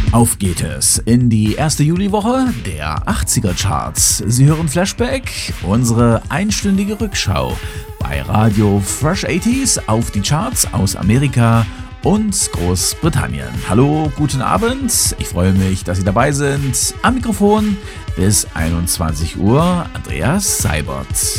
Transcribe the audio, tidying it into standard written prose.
Auf geht es in die erste Juliwoche der 80er Charts. Sie hören Flashback, unsere einstündige Rückschau bei Radio Fresh 80s auf die Charts aus Amerika und Großbritannien. Hallo, guten Abend. Ich freue mich, dass Sie dabei sind. Am Mikrofon bis 21 Uhr Andreas Seibert.